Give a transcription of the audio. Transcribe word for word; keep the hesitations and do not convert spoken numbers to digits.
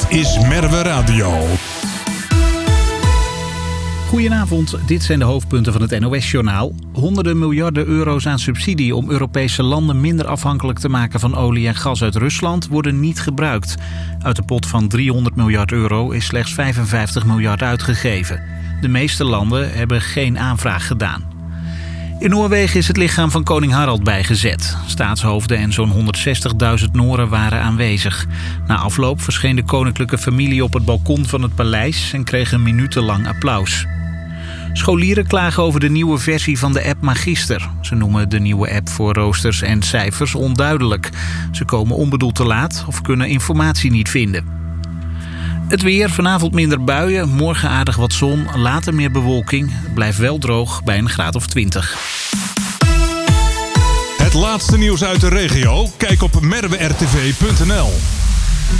is Merwe Radio. Goedenavond, dit zijn de hoofdpunten van het N O S-journaal. Honderden miljarden euro's aan subsidie om Europese landen minder afhankelijk te maken van olie en gas uit Rusland worden niet gebruikt. Uit de pot van driehonderd miljard euro is slechts vijfenvijftig miljard uitgegeven. De meeste landen hebben geen aanvraag gedaan. In Noorwegen is het lichaam van koning Harald bijgezet. Staatshoofden en zo'n honderdzestigduizend Noren waren aanwezig. Na afloop verscheen de koninklijke familie op het balkon van het paleis en kreeg een minutenlang applaus. Scholieren klagen over de nieuwe versie van de app Magister. Ze noemen de nieuwe app voor roosters en cijfers onduidelijk. Ze komen onbedoeld te laat of kunnen informatie niet vinden. Het weer, vanavond minder buien, morgen aardig wat zon, later meer bewolking. Het blijft wel droog bij een graad of twintig. Het laatste nieuws uit de regio? Kijk op merwe r t v punt n l.